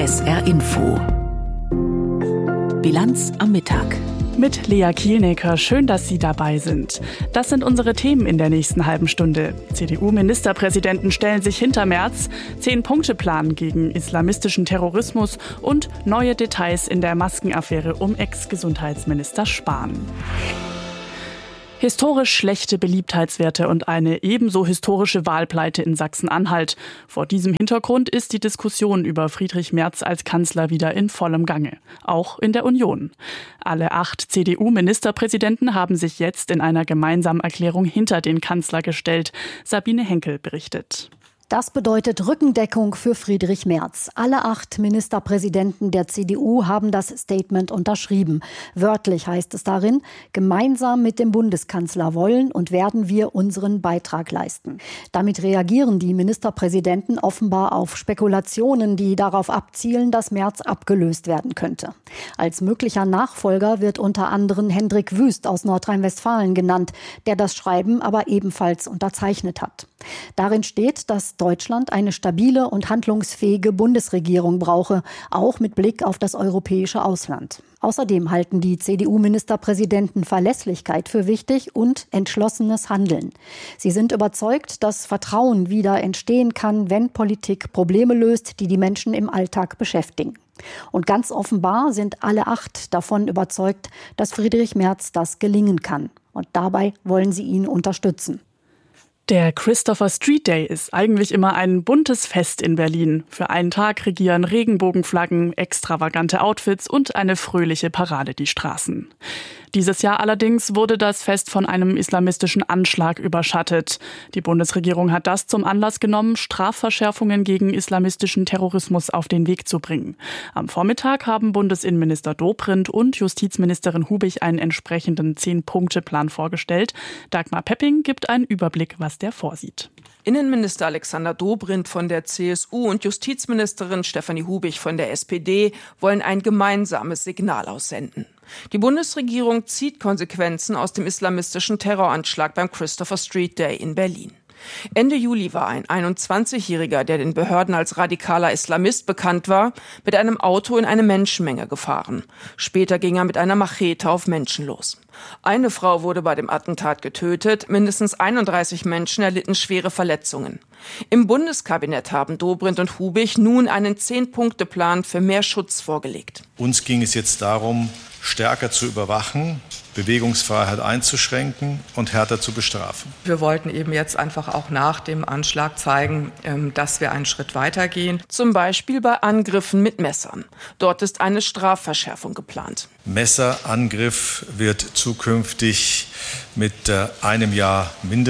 SR Info. Bilanz am Mittag. Mit Lea Kielnecker, schön, dass Sie dabei sind. Das sind unsere Themen in der nächsten halben Stunde. CDU-Ministerpräsidenten stellen sich hinter Merz, 10-Punkte-Plan gegen islamistischen Terrorismus und neue Details in der Maskenaffäre um Ex-Gesundheitsminister Spahn. Historisch schlechte Beliebtheitswerte und eine ebenso historische Wahlpleite in Sachsen-Anhalt. Vor diesem Hintergrund ist die Diskussion über Friedrich Merz als Kanzler wieder in vollem Gange. Auch in der Union. Alle 8 CDU-Ministerpräsidenten haben sich jetzt in einer gemeinsamen Erklärung hinter den Kanzler gestellt. Sabine Henkel berichtet. Das bedeutet Rückendeckung für Friedrich Merz. Alle 8 Ministerpräsidenten der CDU haben das Statement unterschrieben. Wörtlich heißt es darin, gemeinsam mit dem Bundeskanzler wollen und werden wir unseren Beitrag leisten. Damit reagieren die Ministerpräsidenten offenbar auf Spekulationen, die darauf abzielen, dass Merz abgelöst werden könnte. Als möglicher Nachfolger wird unter anderem Hendrik Wüst aus Nordrhein-Westfalen genannt, der das Schreiben aber ebenfalls unterzeichnet hat. Darin steht, dass Deutschland eine stabile und handlungsfähige Bundesregierung brauche, auch mit Blick auf das europäische Ausland. Außerdem halten die CDU-Ministerpräsidenten Verlässlichkeit für wichtig und entschlossenes Handeln. Sie sind überzeugt, dass Vertrauen wieder entstehen kann, wenn Politik Probleme löst, die die Menschen im Alltag beschäftigen. Und ganz offenbar sind alle 8 davon überzeugt, dass Friedrich Merz das gelingen kann. Und dabei wollen sie ihn unterstützen. Der Christopher Street Day ist eigentlich immer ein buntes Fest in Berlin. Für einen Tag regieren Regenbogenflaggen, extravagante Outfits und eine fröhliche Parade die Straßen. Dieses Jahr allerdings wurde das Fest von einem islamistischen Anschlag überschattet. Die Bundesregierung hat das zum Anlass genommen, Strafverschärfungen gegen islamistischen Terrorismus auf den Weg zu bringen. Am Vormittag haben Bundesinnenminister Dobrindt und Justizministerin Hubich einen entsprechenden 10-Punkte-Plan vorgestellt. Dagmar Pepping gibt einen Überblick, was der vorsieht. Innenminister Alexander Dobrindt von der CSU und Justizministerin Stefanie Hubich von der SPD wollen ein gemeinsames Signal aussenden. Die Bundesregierung zieht Konsequenzen aus dem islamistischen Terroranschlag beim Christopher Street Day in Berlin. Ende Juli war ein 21-Jähriger, der den Behörden als radikaler Islamist bekannt war, mit einem Auto in eine Menschenmenge gefahren. Später ging er mit einer Machete auf Menschen los. Eine Frau wurde bei dem Attentat getötet, mindestens 31 Menschen erlitten schwere Verletzungen. Im Bundeskabinett haben Dobrindt und Hubich nun einen 10-Punkte-Plan für mehr Schutz vorgelegt. Uns ging es jetzt darum, stärker zu überwachen, Bewegungsfreiheit einzuschränken und härter zu bestrafen. Wir wollten eben jetzt einfach auch nach dem Anschlag zeigen, dass wir einen Schritt weitergehen. Zum Beispiel bei Angriffen mit Messern. Dort ist eine Strafverschärfung geplant. Messerangriff wird zukünftig mit einem Jahr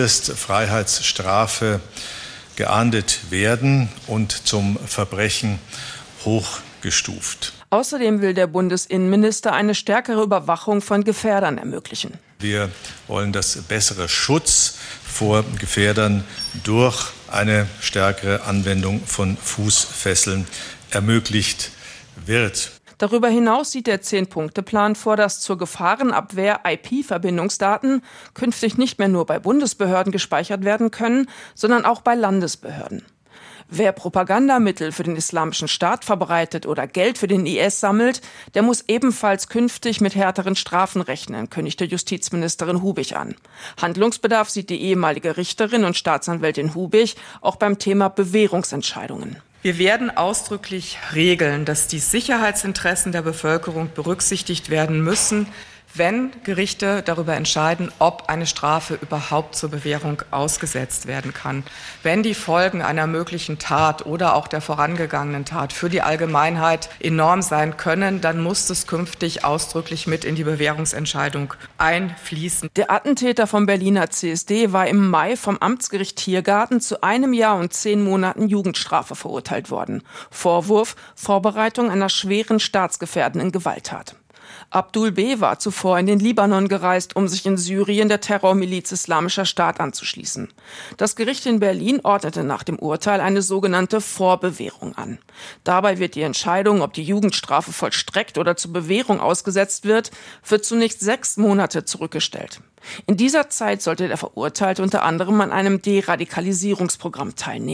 Mindestfreiheitsstrafe geahndet werden und zum Verbrechen hochgestuft. Außerdem will der Bundesinnenminister eine stärkere Überwachung von Gefährdern ermöglichen. Wir wollen, dass bessere Schutz vor Gefährdern durch eine stärkere Anwendung von Fußfesseln ermöglicht wird. Darüber hinaus sieht der 10-Punkte-Plan vor, dass zur Gefahrenabwehr IP-Verbindungsdaten künftig nicht mehr nur bei Bundesbehörden gespeichert werden können, sondern auch bei Landesbehörden. Wer Propagandamittel für den Islamischen Staat verbreitet oder Geld für den IS sammelt, der muss ebenfalls künftig mit härteren Strafen rechnen, kündigte Justizministerin Hubich an. Handlungsbedarf sieht die ehemalige Richterin und Staatsanwältin Hubich auch beim Thema Bewährungsentscheidungen. Wir werden ausdrücklich regeln, dass die Sicherheitsinteressen der Bevölkerung berücksichtigt werden müssen, wenn Gerichte darüber entscheiden, ob eine Strafe überhaupt zur Bewährung ausgesetzt werden kann. Wenn die Folgen einer möglichen Tat oder auch der vorangegangenen Tat für die Allgemeinheit enorm sein können, dann muss es künftig ausdrücklich mit in die Bewährungsentscheidung einfließen. Der Attentäter vom Berliner CSD war im Mai vom Amtsgericht Tiergarten zu 1 Jahr und 10 Monaten Jugendstrafe verurteilt worden. Vorwurf: Vorbereitung einer schweren staatsgefährdenden Gewalttat. Abdul B. war zuvor in den Libanon gereist, um sich in Syrien der Terrormiliz Islamischer Staat anzuschließen. Das Gericht in Berlin ordnete nach dem Urteil eine sogenannte Vorbewährung an. Dabei wird die Entscheidung, ob die Jugendstrafe vollstreckt oder zur Bewährung ausgesetzt wird, für zunächst 6 Monate zurückgestellt. In dieser Zeit sollte der Verurteilte unter anderem an einem Deradikalisierungsprogramm teilnehmen.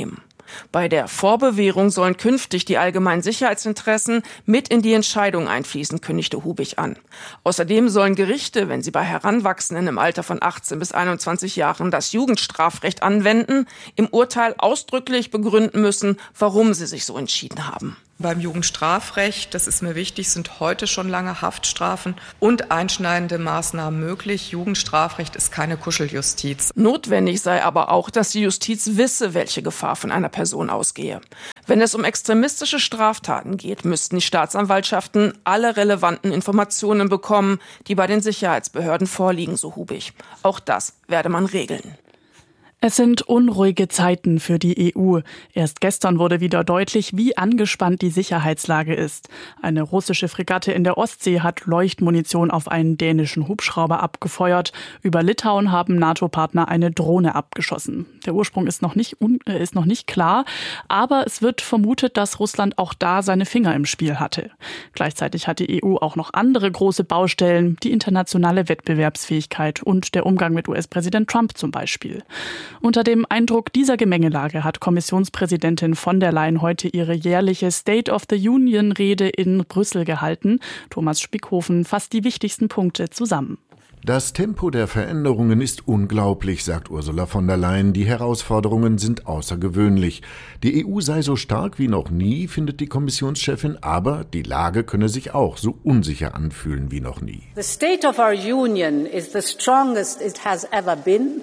Bei der Vorbewährung sollen künftig die allgemeinen Sicherheitsinteressen mit in die Entscheidung einfließen, kündigte Hubig an. Außerdem sollen Gerichte, wenn sie bei Heranwachsenden im Alter von 18 bis 21 Jahren das Jugendstrafrecht anwenden, im Urteil ausdrücklich begründen müssen, warum sie sich so entschieden haben. Beim Jugendstrafrecht, das ist mir wichtig, sind heute schon lange Haftstrafen und einschneidende Maßnahmen möglich. Jugendstrafrecht ist keine Kuscheljustiz. Notwendig sei aber auch, dass die Justiz wisse, welche Gefahr von einer Person ausgehe. Wenn es um extremistische Straftaten geht, müssten die Staatsanwaltschaften alle relevanten Informationen bekommen, die bei den Sicherheitsbehörden vorliegen, so Hubig. Auch das werde man regeln. Es sind unruhige Zeiten für die EU. Erst gestern wurde wieder deutlich, wie angespannt die Sicherheitslage ist. Eine russische Fregatte in der Ostsee hat Leuchtmunition auf einen dänischen Hubschrauber abgefeuert. Über Litauen haben NATO-Partner eine Drohne abgeschossen. Der Ursprung ist noch nicht klar, aber es wird vermutet, dass Russland auch da seine Finger im Spiel hatte. Gleichzeitig hat die EU auch noch andere große Baustellen, die internationale Wettbewerbsfähigkeit und der Umgang mit US-Präsident Trump zum Beispiel. Unter dem Eindruck dieser Gemengelage hat Kommissionspräsidentin von der Leyen heute ihre jährliche State of the Union-Rede in Brüssel gehalten. Thomas Spickhofen fasst die wichtigsten Punkte zusammen. Das Tempo der Veränderungen ist unglaublich, sagt Ursula von der Leyen. Die Herausforderungen sind außergewöhnlich. Die EU sei so stark wie noch nie, findet die Kommissionschefin, aber die Lage könne sich auch so unsicher anfühlen wie noch nie. The State of our Union is the strongest it has ever been.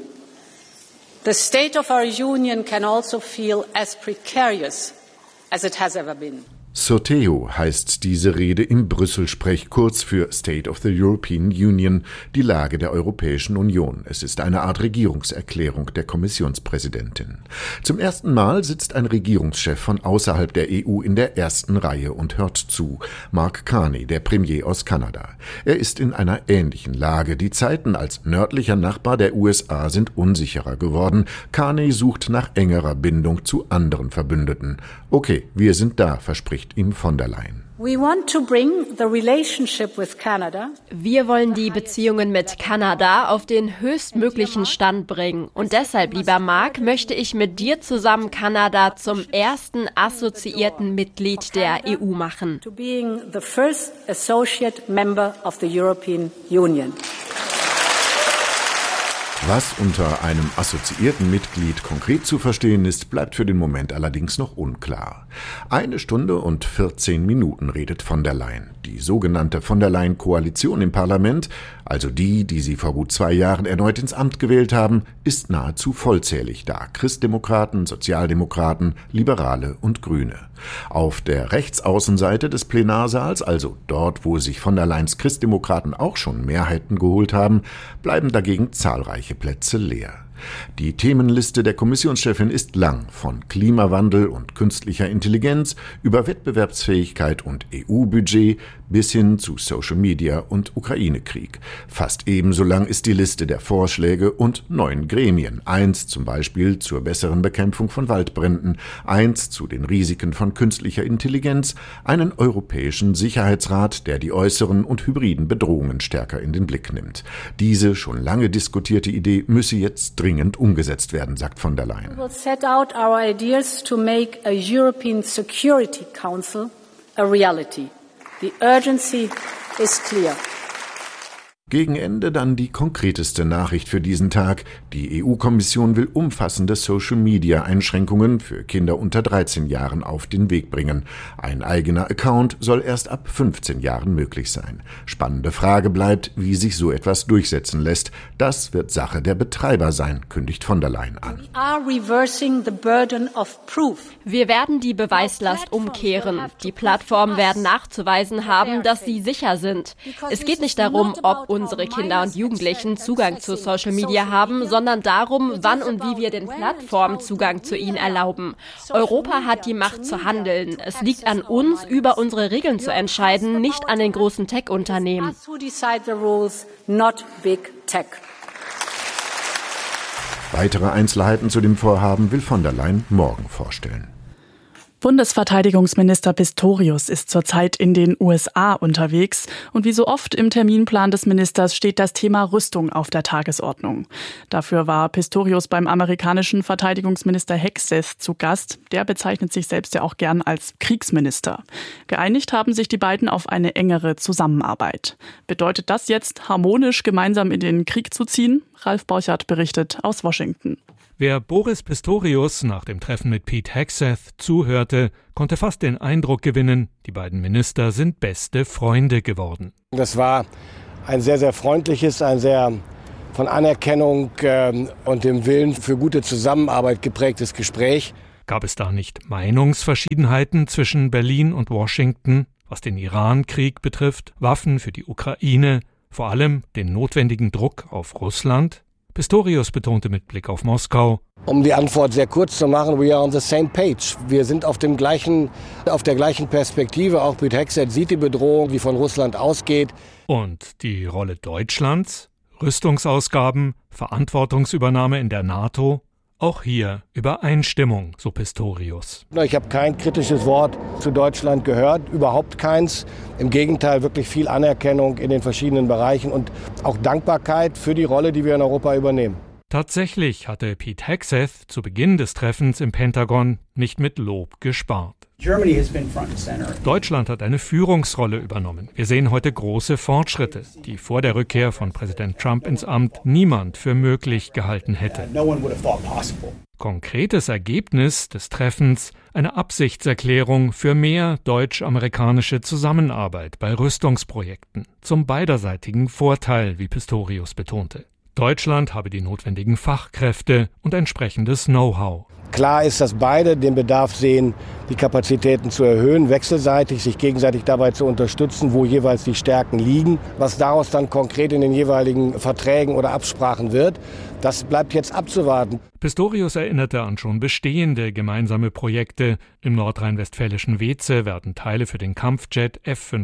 The state of our union can also feel as precarious as it has ever been. SOTEO heißt diese Rede im Brüssel-Sprech, kurz für State of the European Union, die Lage der Europäischen Union. Es ist eine Art Regierungserklärung der Kommissionspräsidentin. Zum ersten Mal sitzt ein Regierungschef von außerhalb der EU in der ersten Reihe und hört zu. Mark Carney, der Premier aus Kanada. Er ist in einer ähnlichen Lage. Die Zeiten als nördlicher Nachbar der USA sind unsicherer geworden. Carney sucht nach engerer Bindung zu anderen Verbündeten. Okay, wir sind da, verspricht ihm von der Leyen. Wir wollen die Beziehungen mit Kanada auf den höchstmöglichen Stand bringen. Und deshalb, lieber Mark, möchte ich mit dir zusammen Kanada zum ersten assoziierten Mitglied der EU machen. To being the first associate member of the European Union. Was unter einem assoziierten Mitglied konkret zu verstehen ist, bleibt für den Moment allerdings noch unklar. 1 Stunde und 14 Minuten redet von der Leyen. Die sogenannte von der Leyen-Koalition im Parlament, also die sie vor gut 2 Jahren erneut ins Amt gewählt haben, ist nahezu vollzählig da. Christdemokraten, Sozialdemokraten, Liberale und Grüne. Auf der Rechtsaußenseite des Plenarsaals, also dort, wo sich von der Leyens Christdemokraten auch schon Mehrheiten geholt haben, bleiben dagegen zahlreiche Plätze leer. Die Themenliste der Kommissionschefin ist lang, von Klimawandel und künstlicher Intelligenz über Wettbewerbsfähigkeit und EU-Budget bis hin zu Social Media und Ukraine-Krieg. Fast ebenso lang ist die Liste der Vorschläge und neuen Gremien. 1 zum Beispiel zur besseren Bekämpfung von Waldbränden, 1 zu den Risiken von künstlicher Intelligenz, einen europäischen Sicherheitsrat, der die äußeren und hybriden Bedrohungen stärker in den Blick nimmt. Diese schon lange diskutierte Idee müsse jetzt dringend umgesetzt werden, sagt von der Leyen. We will set out our ideas to make a European Security Council a reality. The urgency is clear. Gegen Ende dann die konkreteste Nachricht für diesen Tag. Die EU-Kommission will umfassende Social-Media-Einschränkungen für Kinder unter 13 Jahren auf den Weg bringen. Ein eigener Account soll erst ab 15 Jahren möglich sein. Spannende Frage bleibt, wie sich so etwas durchsetzen lässt. Das wird Sache der Betreiber sein, kündigt von der Leyen an. Wir werden die Beweislast umkehren. Die Plattformen werden nachzuweisen haben, dass sie sicher sind. Es geht nicht darum, ob unsere Kinder und Jugendlichen Zugang zu Social Media haben, sondern darum, wann und wie wir den Plattformen Zugang zu ihnen erlauben. Europa hat die Macht zu handeln. Es liegt an uns, über unsere Regeln zu entscheiden, nicht an den großen Tech-Unternehmen. Weitere Einzelheiten zu dem Vorhaben will von der Leyen morgen vorstellen. Bundesverteidigungsminister Pistorius ist zurzeit in den USA unterwegs und wie so oft im Terminplan des Ministers steht das Thema Rüstung auf der Tagesordnung. Dafür war Pistorius beim amerikanischen Verteidigungsminister Hegseth zu Gast. Der bezeichnet sich selbst ja auch gern als Kriegsminister. Geeinigt haben sich die beiden auf eine engere Zusammenarbeit. Bedeutet das jetzt, harmonisch gemeinsam in den Krieg zu ziehen? Ralf Borchardt berichtet aus Washington. Wer Boris Pistorius nach dem Treffen mit Pete Hegseth zuhörte, konnte fast den Eindruck gewinnen, die beiden Minister sind beste Freunde geworden. Das war ein sehr, sehr freundliches, ein sehr von Anerkennung und dem Willen für gute Zusammenarbeit geprägtes Gespräch. Gab es da nicht Meinungsverschiedenheiten zwischen Berlin und Washington, was den Iran-Krieg betrifft, Waffen für die Ukraine, vor allem den notwendigen Druck auf Russland? Pistorius betonte mit Blick auf Moskau: Um die Antwort sehr kurz zu machen, we are on the same page. Wir sind auf der gleichen Perspektive. Auch Pete Hegseth sieht die Bedrohung, die von Russland ausgeht. Und die Rolle Deutschlands? Rüstungsausgaben, Verantwortungsübernahme in der NATO? Auch hier Übereinstimmung, so Pistorius. Ich habe kein kritisches Wort zu Deutschland gehört, überhaupt keins. Im Gegenteil, wirklich viel Anerkennung in den verschiedenen Bereichen und auch Dankbarkeit für die Rolle, die wir in Europa übernehmen. Tatsächlich hatte Pete Hegseth zu Beginn des Treffens im Pentagon nicht mit Lob gespart. Deutschland hat eine Führungsrolle übernommen. Wir sehen heute große Fortschritte, die vor der Rückkehr von Präsident Trump ins Amt niemand für möglich gehalten hätte. Konkretes Ergebnis des Treffens: eine Absichtserklärung für mehr deutsch-amerikanische Zusammenarbeit bei Rüstungsprojekten, zum beiderseitigen Vorteil, wie Pistorius betonte. Deutschland habe die notwendigen Fachkräfte und entsprechendes Know-how. Klar ist, dass beide den Bedarf sehen, die Kapazitäten zu erhöhen, wechselseitig, sich gegenseitig dabei zu unterstützen, wo jeweils die Stärken liegen. Was daraus dann konkret in den jeweiligen Verträgen oder Absprachen wird, das bleibt jetzt abzuwarten. Pistorius erinnerte an schon bestehende gemeinsame Projekte. Im nordrhein-westfälischen Weeze werden Teile für den Kampfjet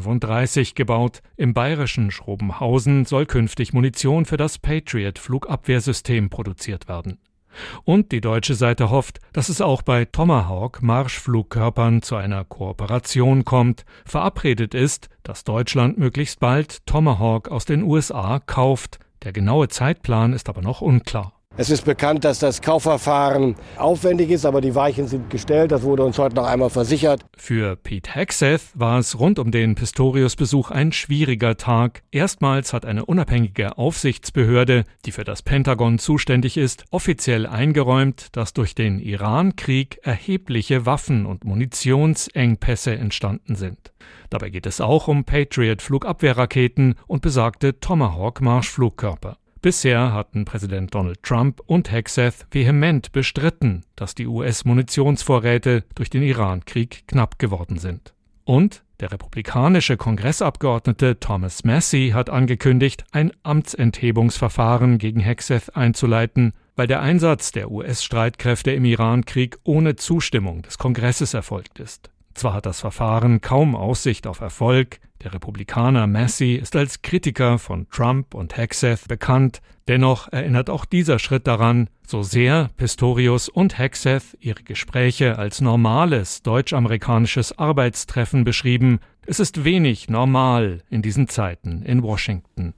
F-35 gebaut. Im bayerischen Schrobenhausen soll künftig Munition für das Patriot-Flugabwehrsystem produziert werden. Und die deutsche Seite hofft, dass es auch bei Tomahawk-Marschflugkörpern zu einer Kooperation kommt. Verabredet ist, dass Deutschland möglichst bald Tomahawk aus den USA kauft. Der genaue Zeitplan ist aber noch unklar. Es ist bekannt, dass das Kaufverfahren aufwendig ist, aber die Weichen sind gestellt. Das wurde uns heute noch einmal versichert. Für Pete Hegseth war es rund um den Pistorius-Besuch ein schwieriger Tag. Erstmals hat eine unabhängige Aufsichtsbehörde, die für das Pentagon zuständig ist, offiziell eingeräumt, dass durch den Iran-Krieg erhebliche Waffen- und Munitionsengpässe entstanden sind. Dabei geht es auch um Patriot-Flugabwehrraketen und besagte Tomahawk-Marschflugkörper. Bisher hatten Präsident Donald Trump und Hegseth vehement bestritten, dass die US-Munitionsvorräte durch den Iran-Krieg knapp geworden sind. Und der republikanische Kongressabgeordnete Thomas Massie hat angekündigt, ein Amtsenthebungsverfahren gegen Hegseth einzuleiten, weil der Einsatz der US-Streitkräfte im Iran-Krieg ohne Zustimmung des Kongresses erfolgt ist. Zwar hat das Verfahren kaum Aussicht auf Erfolg, der Republikaner Massie ist als Kritiker von Trump und Hegseth bekannt, dennoch erinnert auch dieser Schritt daran, so sehr Pistorius und Hegseth ihre Gespräche als normales deutsch-amerikanisches Arbeitstreffen beschrieben, es ist wenig normal in diesen Zeiten in Washington.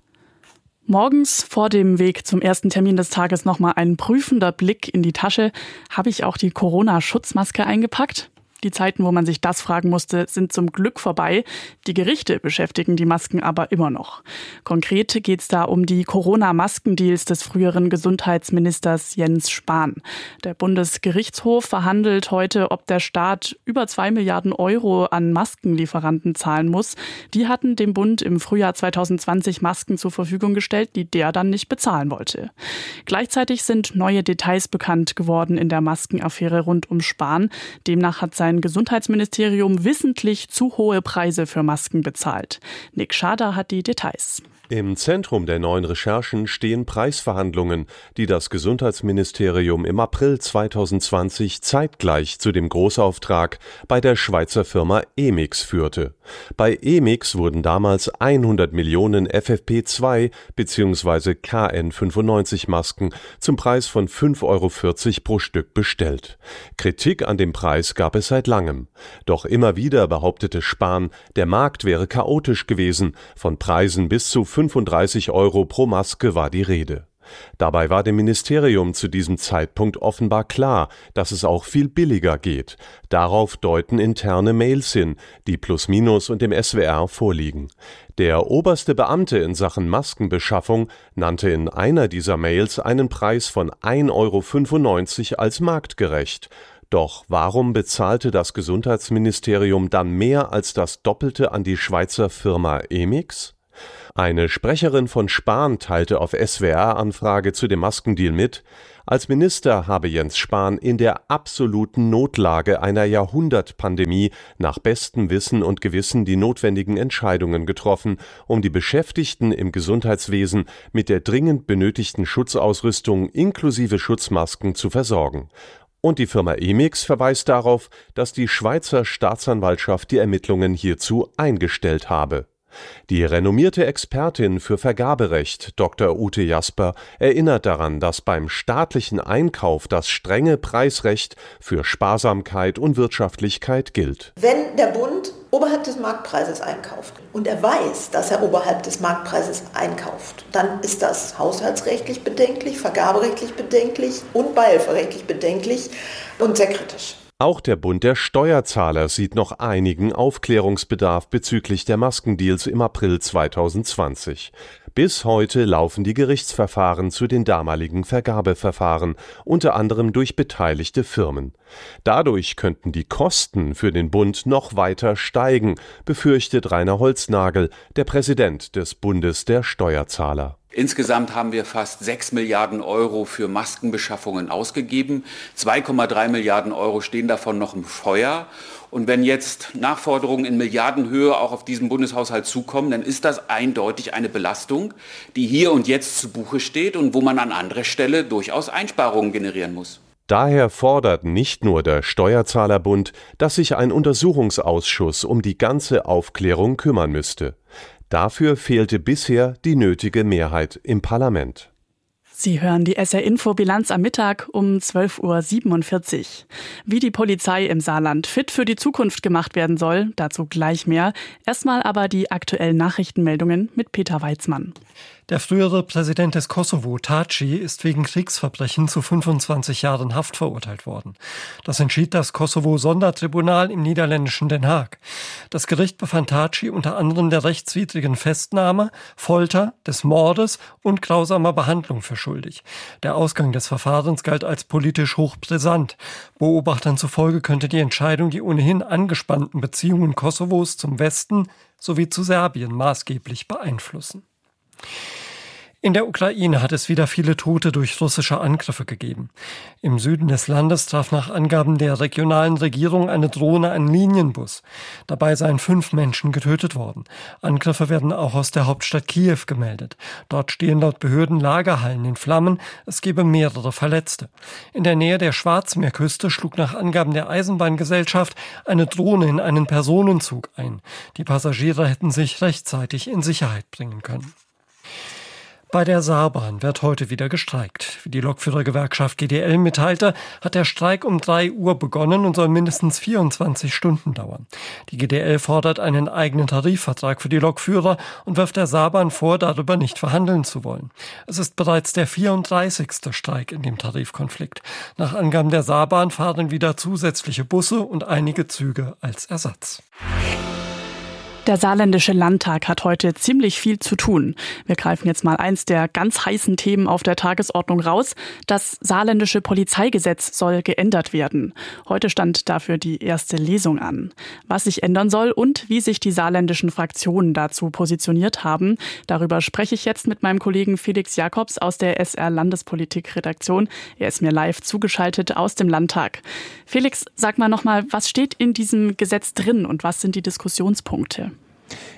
Morgens vor dem Weg zum ersten Termin des Tages nochmal ein prüfender Blick in die Tasche. Habe ich auch die Corona-Schutzmaske eingepackt? Die Zeiten, wo man sich das fragen musste, sind zum Glück vorbei. Die Gerichte beschäftigen die Masken aber immer noch. Konkret geht es da um die Corona-Maskendeals des früheren Gesundheitsministers Jens Spahn. Der Bundesgerichtshof verhandelt heute, ob der Staat über 2 Milliarden Euro an Maskenlieferanten zahlen muss. Die hatten dem Bund im Frühjahr 2020 Masken zur Verfügung gestellt, die der dann nicht bezahlen wollte. Gleichzeitig sind neue Details bekannt geworden in der Maskenaffäre rund um Spahn. Demnach hat sein Gesundheitsministerium wissentlich zu hohe Preise für Masken bezahlt. Nick Schader hat die Details. Im Zentrum der neuen Recherchen stehen Preisverhandlungen, die das Gesundheitsministerium im April 2020 zeitgleich zu dem Großauftrag bei der Schweizer Firma Emix führte. Bei Emix wurden damals 100 Millionen FFP2 bzw. KN95 Masken zum Preis von 5,40 € pro Stück bestellt. Kritik an dem Preis gab es seit langem. Doch immer wieder behauptete Spahn, der Markt wäre chaotisch gewesen, von Preisen bis zu 35 € pro Maske war die Rede. Dabei war dem Ministerium zu diesem Zeitpunkt offenbar klar, dass es auch viel billiger geht. Darauf deuten interne Mails hin, die Plus Minus und dem SWR vorliegen. Der oberste Beamte in Sachen Maskenbeschaffung nannte in einer dieser Mails einen Preis von 1,95 € als marktgerecht. Doch warum bezahlte das Gesundheitsministerium dann mehr als das Doppelte an die Schweizer Firma Emix? Eine Sprecherin von Spahn teilte auf SWR-Anfrage zu dem Maskendeal mit, als Minister habe Jens Spahn in der absoluten Notlage einer Jahrhundertpandemie nach bestem Wissen und Gewissen die notwendigen Entscheidungen getroffen, um die Beschäftigten im Gesundheitswesen mit der dringend benötigten Schutzausrüstung inklusive Schutzmasken zu versorgen. Und die Firma Emix verweist darauf, dass die Schweizer Staatsanwaltschaft die Ermittlungen hierzu eingestellt habe. Die renommierte Expertin für Vergaberecht, Dr. Ute Jasper, erinnert daran, dass beim staatlichen Einkauf das strenge Preisrecht für Sparsamkeit und Wirtschaftlichkeit gilt. Wenn der Bund oberhalb des Marktpreises einkauft und er weiß, dass er oberhalb des Marktpreises einkauft, dann ist das haushaltsrechtlich bedenklich, vergaberechtlich bedenklich und beihilferechtlich bedenklich und sehr kritisch. Auch der Bund der Steuerzahler sieht noch einigen Aufklärungsbedarf bezüglich der Maskendeals im April 2020. Bis heute laufen die Gerichtsverfahren zu den damaligen Vergabeverfahren, unter anderem durch beteiligte Firmen. Dadurch könnten die Kosten für den Bund noch weiter steigen, befürchtet Rainer Holznagel, der Präsident des Bundes der Steuerzahler. Insgesamt haben wir fast 6 Milliarden € für Maskenbeschaffungen ausgegeben. 2,3 Milliarden € stehen davon noch im Feuer. Und wenn jetzt Nachforderungen in Milliardenhöhe auch auf diesen Bundeshaushalt zukommen, dann ist das eindeutig eine Belastung, die hier und jetzt zu Buche steht und wo man an anderer Stelle durchaus Einsparungen generieren muss. Daher fordert nicht nur der Steuerzahlerbund, dass sich ein Untersuchungsausschuss um die ganze Aufklärung kümmern müsste. Dafür fehlte bisher die nötige Mehrheit im Parlament. Sie hören die SR-Info-Bilanz am Mittag um 12:47 Uhr. Wie die Polizei im Saarland fit für die Zukunft gemacht werden soll, dazu gleich mehr. Erstmal aber die aktuellen Nachrichtenmeldungen mit Peter Weizmann. Der frühere Präsident des Kosovo, Thaci, ist wegen Kriegsverbrechen zu 25 Jahren Haft verurteilt worden. Das entschied das Kosovo-Sondertribunal im niederländischen Den Haag. Das Gericht befand Thaci unter anderem der rechtswidrigen Festnahme, Folter, des Mordes und grausamer Behandlung für schuldig. Der Ausgang des Verfahrens galt als politisch hochbrisant. Beobachtern zufolge könnte die Entscheidung die ohnehin angespannten Beziehungen Kosovos zum Westen sowie zu Serbien maßgeblich beeinflussen. In der Ukraine hat es wieder viele Tote durch russische Angriffe gegeben. Im Süden des Landes traf nach Angaben der regionalen Regierung eine Drohne einen Linienbus. Dabei seien 5 Menschen getötet worden. Angriffe werden auch aus der Hauptstadt Kiew gemeldet. Dort stehen laut Behörden Lagerhallen in Flammen. Es gebe mehrere Verletzte. In der Nähe der Schwarzmeerküste schlug nach Angaben der Eisenbahngesellschaft eine Drohne in einen Personenzug ein. Die Passagiere hätten sich rechtzeitig in Sicherheit bringen können. Bei der Saarbahn wird heute wieder gestreikt. Wie die Lokführergewerkschaft GDL mitteilte, hat der Streik um 3 Uhr begonnen und soll mindestens 24 Stunden dauern. Die GDL fordert einen eigenen Tarifvertrag für die Lokführer und wirft der Saarbahn vor, darüber nicht verhandeln zu wollen. Es ist bereits der 34. Streik in dem Tarifkonflikt. Nach Angaben der Saarbahn fahren wieder zusätzliche Busse und einige Züge als Ersatz. Der saarländische Landtag hat heute ziemlich viel zu tun. Wir greifen jetzt mal eins der ganz heißen Themen auf der Tagesordnung raus. Das saarländische Polizeigesetz soll geändert werden. Heute stand dafür die erste Lesung an. Was sich ändern soll und wie sich die saarländischen Fraktionen dazu positioniert haben, darüber spreche ich jetzt mit meinem Kollegen Felix Jakobs aus der SR-Landespolitik-Redaktion. Er ist mir live zugeschaltet aus dem Landtag. Felix, sag mal nochmal, was steht in diesem Gesetz drin und was sind die Diskussionspunkte?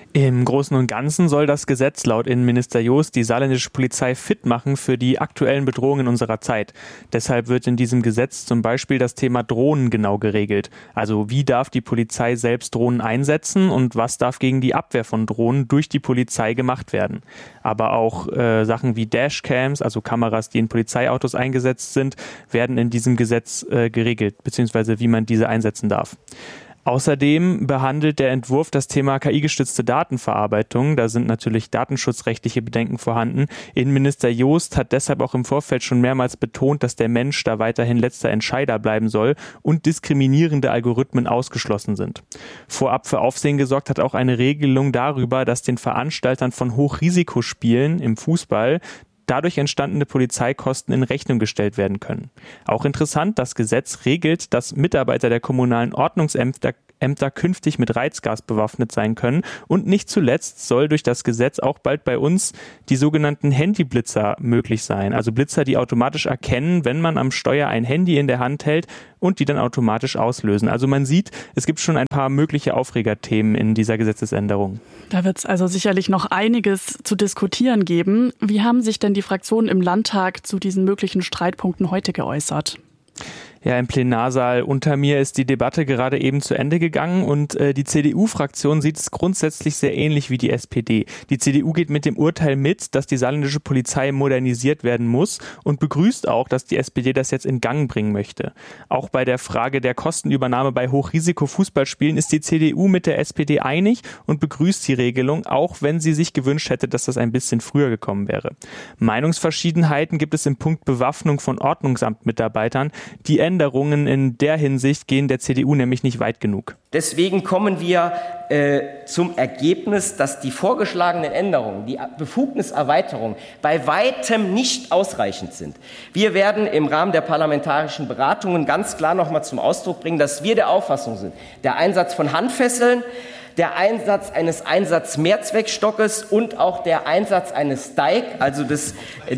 Im Großen und Ganzen soll das Gesetz laut Innenminister Joost die saarländische Polizei fit machen für die aktuellen Bedrohungen unserer Zeit. Deshalb wird in diesem Gesetz zum Beispiel das Thema Drohnen genau geregelt. Also wie darf die Polizei selbst Drohnen einsetzen und was darf gegen die Abwehr von Drohnen durch die Polizei gemacht werden. Aber auch Sachen wie Dashcams, also Kameras, die in Polizeiautos eingesetzt sind, werden in diesem Gesetz geregelt, beziehungsweise wie man diese einsetzen darf. Außerdem behandelt der Entwurf das Thema KI-gestützte Datenverarbeitung. Da sind natürlich datenschutzrechtliche Bedenken vorhanden. Innenminister Joost hat deshalb auch im Vorfeld schon mehrmals betont, dass der Mensch da weiterhin letzter Entscheider bleiben soll und diskriminierende Algorithmen ausgeschlossen sind. Vorab für Aufsehen gesorgt hat auch eine Regelung darüber, dass den Veranstaltern von Hochrisikospielen im Fußball dadurch entstandene Polizeikosten in Rechnung gestellt werden können. Auch interessant, das Gesetz regelt, dass Mitarbeiter der kommunalen Ordnungsämter künftig mit Reizgas bewaffnet sein können. Und nicht zuletzt soll durch das Gesetz auch bald bei uns die sogenannten Handyblitzer möglich sein. Also Blitzer, die automatisch erkennen, wenn man am Steuer ein Handy in der Hand hält und die dann automatisch auslösen. Also man sieht, es gibt schon ein paar mögliche Aufregerthemen in dieser Gesetzesänderung. Da wird es also sicherlich noch einiges zu diskutieren geben. Wie haben sich denn die Fraktionen im Landtag zu diesen möglichen Streitpunkten heute geäußert? Ja, im Plenarsaal unter mir ist die Debatte gerade eben zu Ende gegangen und die CDU-Fraktion sieht es grundsätzlich sehr ähnlich wie die SPD. Die CDU geht mit dem Urteil mit, dass die saarländische Polizei modernisiert werden muss und begrüßt auch, dass die SPD das jetzt in Gang bringen möchte. Auch bei der Frage der Kostenübernahme bei Hochrisiko-Fußballspielen ist die CDU mit der SPD einig und begrüßt die Regelung, auch wenn sie sich gewünscht hätte, dass das ein bisschen früher gekommen wäre. Meinungsverschiedenheiten gibt es im Punkt Bewaffnung von Ordnungsamtmitarbeitern. Die Änderungen in der Hinsicht gehen der CDU nämlich nicht weit genug. Deswegen kommen wir zum Ergebnis, dass die vorgeschlagenen Änderungen, die Befugniserweiterung, bei weitem nicht ausreichend sind. Wir werden im Rahmen der parlamentarischen Beratungen ganz klar noch mal zum Ausdruck bringen, dass wir der Auffassung sind, der Einsatz von Handfesseln, der Einsatz eines Einsatz-Mehrzweckstockes und auch der Einsatz eines DIEC, also des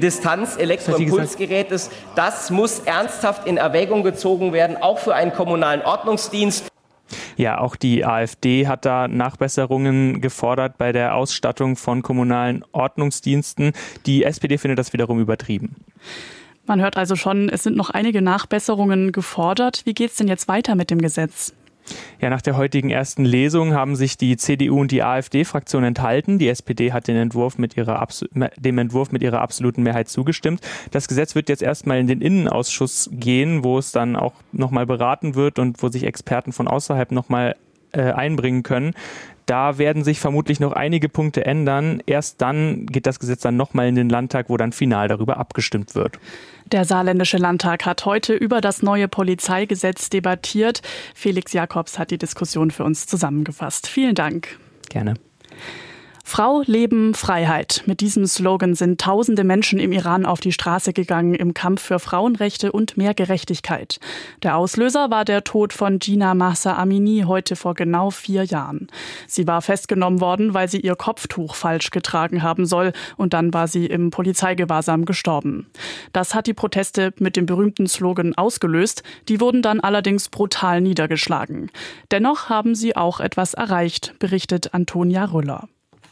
Distanz-Elektroimpulsgerätes, das muss ernsthaft in Erwägung gezogen werden, auch für einen kommunalen Ordnungsdienst. Ja, auch die AfD hat da Nachbesserungen gefordert bei der Ausstattung von kommunalen Ordnungsdiensten. Die SPD findet das wiederum übertrieben. Man hört also schon, es sind noch einige Nachbesserungen gefordert. Wie geht es denn jetzt weiter mit dem Gesetz? Ja, nach der heutigen ersten Lesung haben sich die CDU und die AfD-Fraktion enthalten. Die SPD hat dem Entwurf mit ihrer absoluten Mehrheit zugestimmt. Das Gesetz wird jetzt erstmal in den Innenausschuss gehen, wo es dann auch nochmal beraten wird und wo sich Experten von außerhalb nochmal einbringen können. Da werden sich vermutlich noch einige Punkte ändern. Erst dann geht das Gesetz dann nochmal in den Landtag, wo dann final darüber abgestimmt wird. Der saarländische Landtag hat heute über das neue Polizeigesetz debattiert. Felix Jakobs hat die Diskussion für uns zusammengefasst. Vielen Dank. Gerne. Frau, Leben, Freiheit. Mit diesem Slogan sind tausende Menschen im Iran auf die Straße gegangen im Kampf für Frauenrechte und mehr Gerechtigkeit. Der Auslöser war der Tod von Jina Mahsa Amini heute vor genau 4 Jahren. Sie war festgenommen worden, weil sie ihr Kopftuch falsch getragen haben soll und dann war sie im Polizeigewahrsam gestorben. Das hat die Proteste mit dem berühmten Slogan ausgelöst. Die wurden dann allerdings brutal niedergeschlagen. Dennoch haben sie auch etwas erreicht, berichtet Antonia Rüller.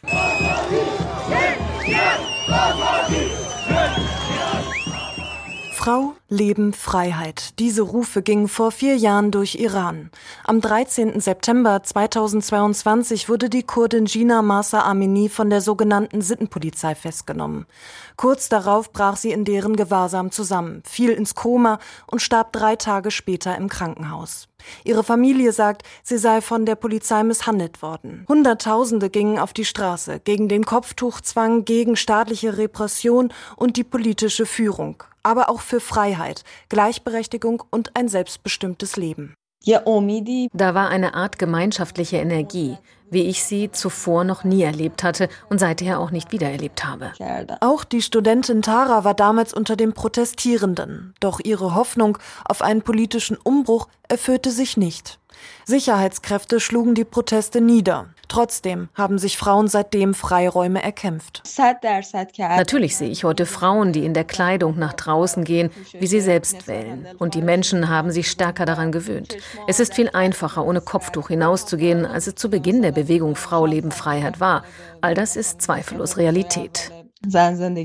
Frau, Leben, Freiheit. Diese Rufe gingen vor 4 Jahren durch Iran. Am 13. September 2022 wurde die Kurdin Jina Mahsa Amini von der sogenannten Sittenpolizei festgenommen. Kurz darauf brach sie in deren Gewahrsam zusammen, fiel ins Koma und starb 3 Tage später im Krankenhaus. Ihre Familie sagt, sie sei von der Polizei misshandelt worden. Hunderttausende gingen auf die Straße gegen den Kopftuchzwang, gegen staatliche Repression und die politische Führung. Aber auch für Freiheit, Gleichberechtigung und ein selbstbestimmtes Leben. Da war eine Art gemeinschaftliche Energie, wie ich sie zuvor noch nie erlebt hatte und seither auch nicht wiedererlebt habe. Auch die Studentin Tara war damals unter den Protestierenden. Doch ihre Hoffnung auf einen politischen Umbruch erfüllte sich nicht. Sicherheitskräfte schlugen die Proteste nieder. Trotzdem haben sich Frauen seitdem Freiräume erkämpft. Natürlich sehe ich heute Frauen, die in der Kleidung nach draußen gehen, wie sie selbst wählen. Und die Menschen haben sich stärker daran gewöhnt. Es ist viel einfacher, ohne Kopftuch hinauszugehen, als es zu Beginn der Bewegung Frau, Leben, Freiheit war. All das ist zweifellos Realität. 4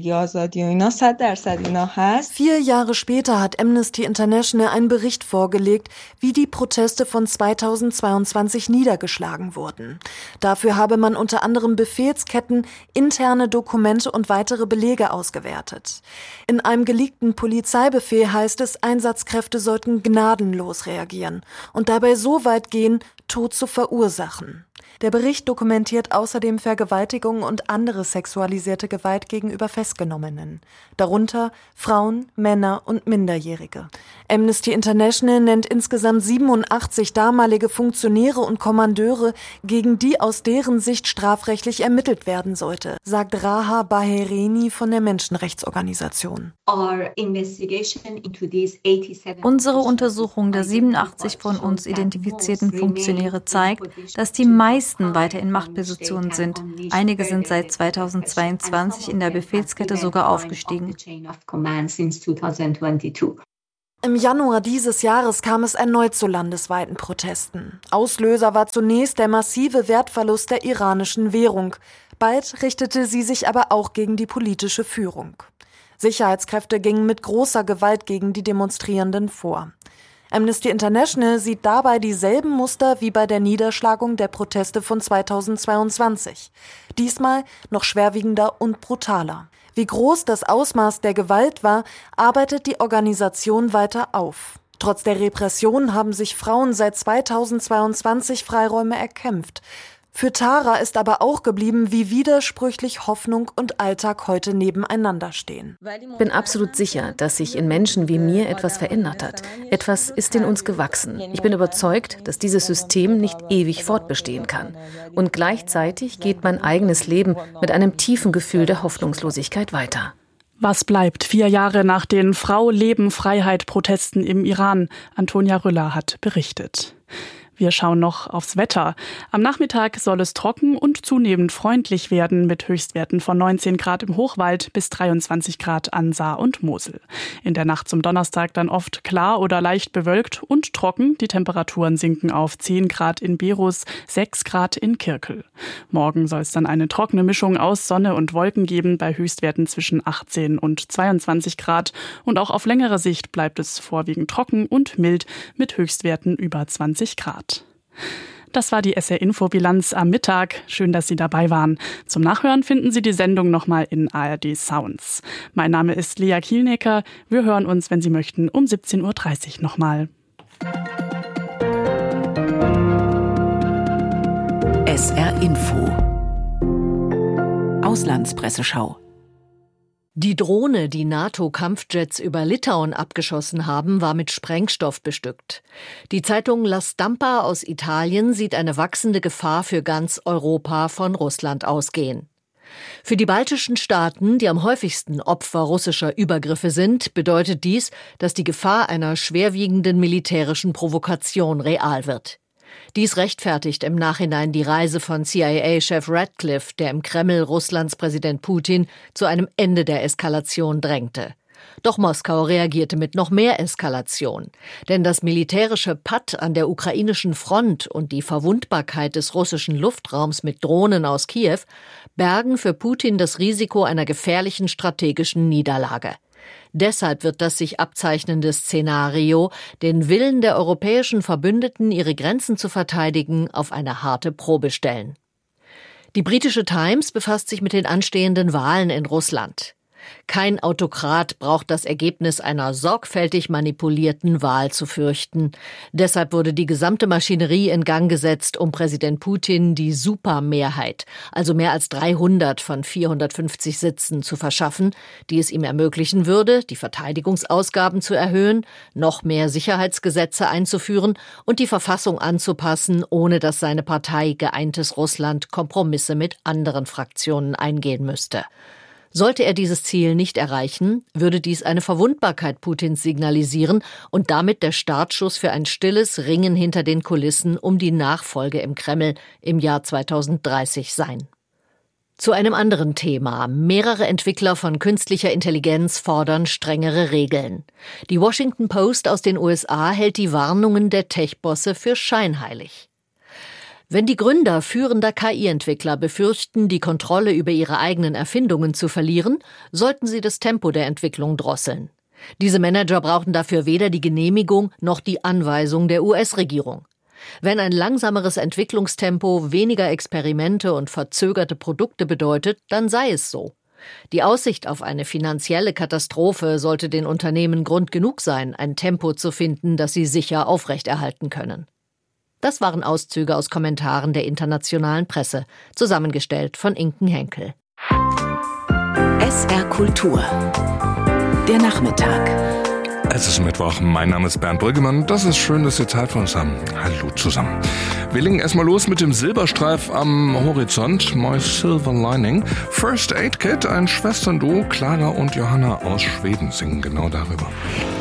Jahre später hat Amnesty International einen Bericht vorgelegt, wie die Proteste von 2022 niedergeschlagen wurden. Dafür habe man unter anderem Befehlsketten, interne Dokumente und weitere Belege ausgewertet. In einem geleakten Polizeibefehl heißt es, Einsatzkräfte sollten gnadenlos reagieren und dabei so weit gehen, Tod zu verursachen. Der Bericht dokumentiert außerdem Vergewaltigungen und andere sexualisierte Gewalt gegenüber Festgenommenen, darunter Frauen, Männer und Minderjährige. Amnesty International nennt insgesamt 87 damalige Funktionäre und Kommandeure, gegen die aus deren Sicht strafrechtlich ermittelt werden sollte, sagt Raha Bahereni von der Menschenrechtsorganisation. Unsere Untersuchung der 87 von uns identifizierten Funktionäre zeigt, dass die meisten weiter in Machtpositionen sind. Einige sind seit 2022 in der Befehlskette sogar aufgestiegen. Im Januar dieses Jahres kam es erneut zu landesweiten Protesten. Auslöser war zunächst der massive Wertverlust der iranischen Währung. Bald richtete sie sich aber auch gegen die politische Führung. Sicherheitskräfte gingen mit großer Gewalt gegen die Demonstrierenden vor. Amnesty International sieht dabei dieselben Muster wie bei der Niederschlagung der Proteste von 2022. Diesmal noch schwerwiegender und brutaler. Wie groß das Ausmaß der Gewalt war, arbeitet die Organisation weiter auf. Trotz der Repression haben sich Frauen seit 2022 Freiräume erkämpft. Für Tara ist aber auch geblieben, wie widersprüchlich Hoffnung und Alltag heute nebeneinander stehen. Ich bin absolut sicher, dass sich in Menschen wie mir etwas verändert hat. Etwas ist in uns gewachsen. Ich bin überzeugt, dass dieses System nicht ewig fortbestehen kann. Und gleichzeitig geht mein eigenes Leben mit einem tiefen Gefühl der Hoffnungslosigkeit weiter. Was bleibt 4 Jahre nach den Frau-Leben-Freiheit-Protesten im Iran? Antonia Rüller hat berichtet. Wir schauen noch aufs Wetter. Am Nachmittag soll es trocken und zunehmend freundlich werden mit Höchstwerten von 19 Grad im Hochwald bis 23 Grad an Saar und Mosel. In der Nacht zum Donnerstag dann oft klar oder leicht bewölkt und trocken. Die Temperaturen sinken auf 10 Grad in Berus, 6 Grad in Kirkel. Morgen soll es dann eine trockene Mischung aus Sonne und Wolken geben bei Höchstwerten zwischen 18 und 22 Grad. Und auch auf längere Sicht bleibt es vorwiegend trocken und mild mit Höchstwerten über 20 Grad. Das war die SR-Info-Bilanz am Mittag. Schön, dass Sie dabei waren. Zum Nachhören finden Sie die Sendung nochmal in ARD Sounds. Mein Name ist Lea Kielnecker. Wir hören uns, wenn Sie möchten, um 17.30 Uhr nochmal. SR-Info Auslandspresseschau. Die Drohne, die NATO-Kampfjets über Litauen abgeschossen haben, war mit Sprengstoff bestückt. Die Zeitung La Stampa aus Italien sieht eine wachsende Gefahr für ganz Europa von Russland ausgehen. Für die baltischen Staaten, die am häufigsten Opfer russischer Übergriffe sind, bedeutet dies, dass die Gefahr einer schwerwiegenden militärischen Provokation real wird. Dies rechtfertigt im Nachhinein die Reise von CIA-Chef Ratcliffe, der im Kreml Russlands Präsident Putin zu einem Ende der Eskalation drängte. Doch Moskau reagierte mit noch mehr Eskalation. Denn das militärische Patt an der ukrainischen Front und die Verwundbarkeit des russischen Luftraums mit Drohnen aus Kiew bergen für Putin das Risiko einer gefährlichen strategischen Niederlage. Deshalb wird das sich abzeichnende Szenario, den Willen der europäischen Verbündeten, ihre Grenzen zu verteidigen, auf eine harte Probe stellen. Die britische Times befasst sich mit den anstehenden Wahlen in Russland. Kein Autokrat braucht das Ergebnis einer sorgfältig manipulierten Wahl zu fürchten. Deshalb wurde die gesamte Maschinerie in Gang gesetzt, um Präsident Putin die Supermehrheit, also mehr als 300 von 450 Sitzen, zu verschaffen, die es ihm ermöglichen würde, die Verteidigungsausgaben zu erhöhen, noch mehr Sicherheitsgesetze einzuführen und die Verfassung anzupassen, ohne dass seine Partei Geeintes Russland Kompromisse mit anderen Fraktionen eingehen müsste. Sollte er dieses Ziel nicht erreichen, würde dies eine Verwundbarkeit Putins signalisieren und damit der Startschuss für ein stilles Ringen hinter den Kulissen um die Nachfolge im Kreml im Jahr 2030 sein. Zu einem anderen Thema. Mehrere Entwickler von künstlicher Intelligenz fordern strengere Regeln. Die Washington Post aus den USA hält die Warnungen der Tech-Bosse für scheinheilig. Wenn die Gründer führender KI-Entwickler befürchten, die Kontrolle über ihre eigenen Erfindungen zu verlieren, sollten sie das Tempo der Entwicklung drosseln. Diese Manager brauchen dafür weder die Genehmigung noch die Anweisung der US-Regierung. Wenn ein langsameres Entwicklungstempo weniger Experimente und verzögerte Produkte bedeutet, dann sei es so. Die Aussicht auf eine finanzielle Katastrophe sollte den Unternehmen Grund genug sein, ein Tempo zu finden, das sie sicher aufrechterhalten können. Das waren Auszüge aus Kommentaren der internationalen Presse, zusammengestellt von Inken Henkel. SR Kultur. Der Nachmittag. Es ist Mittwoch, mein Name ist Bernd Brüggemann. Das ist schön, dass Sie Zeit für uns haben. Hallo zusammen. Wir legen erstmal los mit dem Silberstreif am Horizont, My Silver Lining. First Aid Kit, ein Schwesternduo, Clara und Johanna aus Schweden, singen genau darüber.